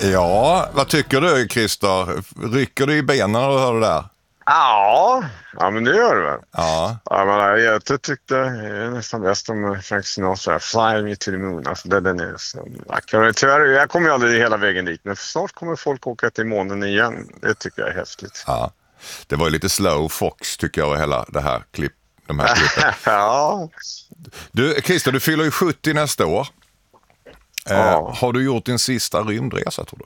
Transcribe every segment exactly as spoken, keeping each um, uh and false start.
Ja, vad tycker du, Christer? Rycker du i benen när du hör det där? Ja, ja men det gör det väl. Ja. Ja, men jag tyckte det är nästan bäst om Frank Sinatra, Fly Me to the Moon. Alltså, det, den är så vacker. Tyvärr, jag kommer ju aldrig hela vägen dit, men snart kommer folk åka till månen igen. Det tycker jag är häftigt. Ja, det var ju lite slow fox tycker jag, hela det här klipp, de här klippen. Ja. Du, Christer, du fyller ju sjuttio nästa år. Ja. Eh, har du gjort din sista rymdresa, tror du?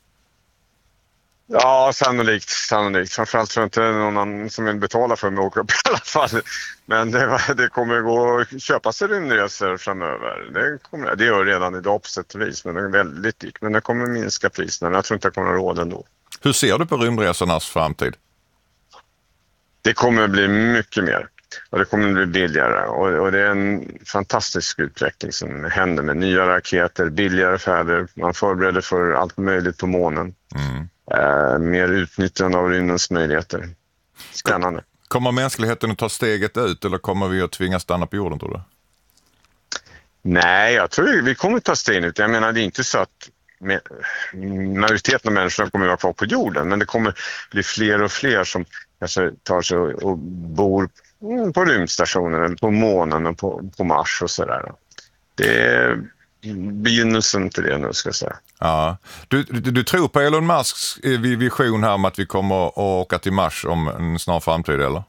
Ja, sannolikt. sannolikt. Framförallt tror jag inte någon annan som vill betala för mig att åka upp i alla fall. Men det, det kommer gå att köpa sig rymdresor framöver. Det, kommer, det gör redan idag på sätt och vis, men det är väldigt dyrt. Men det kommer minska priserna, men jag tror inte jag kommer ha råd ändå. Hur ser du på rymdresornas framtid? Det kommer att bli mycket mer. Och det kommer att bli billigare. Och, och det är en fantastisk utveckling som händer med nya raketer, billigare färder. Man förbereder för allt möjligt på månen. Mm. Eh, mer utnyttjande av rymdens möjligheter. Spännande. Kommer mänskligheten att ta steget ut eller kommer vi att tvingas stanna på jorden, tror du? Nej, jag tror vi kommer att ta steget ut. Jag menar, det är inte så att med, majoriteten av människorna kommer att vara kvar på jorden. Men det kommer bli fler och fler som kanske tar sig och, och bor på rymdstationen eller på månen och på, på Mars och sådär. Det är begynnelsen till det nu, ska jag säga. Ja. Du, du, du tror på Elon Musks vision här om att vi kommer att åka till Mars om en snar framtid, eller?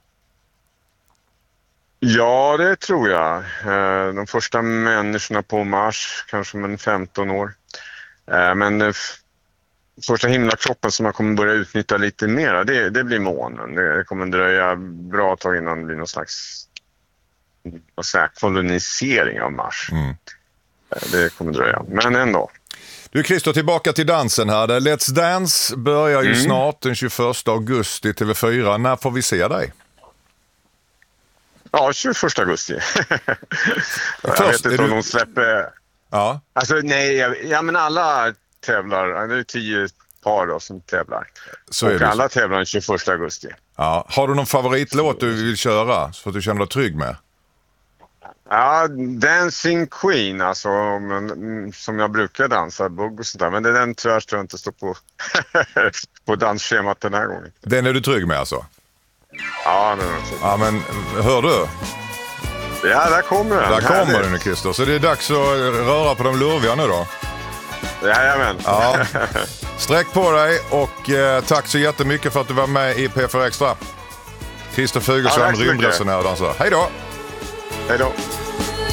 Ja, det tror jag. De första människorna på Mars, kanske om en femton år. Men första himlakroppen som man kommer börja utnyttja lite mer, det, det blir månen. Det kommer dröja bra tag innan det blir någon slags vad säger, kolonisering av Mars. Mm. Det kommer dröja, men ändå. Du, Christer, tillbaka till dansen här. Let's Dance börjar ju mm. snart den tjugoförsta augusti i T V fyra. När får vi se dig? Ja, tjugoförsta augusti. jag Först, vet inte om du... de släpper... Ja. Alltså, nej, jag, ja, men alla tävlar. Det är tio par då som tävlar. Så och alla tävlar den tjugoförsta augusti. Ja. Har du någon favoritlåt du vill köra så att du känner dig trygg med? Ja, Dancing Queen, alltså, men, som jag brukar dansa, bugg och sånt där. Men det är den tyvärr tror jag inte står på, på dansschemat den här gången. Den är du trygg med alltså? Ja, den är trygg. Ja, men hör du? Ja, där kommer den. Där kommer den, Christer. Så det är dags att röra på de lurviga nu då. Jajamän. Ja. Sträck på dig och eh, tack så jättemycket för att du var med i P fyra Extra. Christer Fuglesson, ja, rymdresenär och dansare. Hej då! Hej då!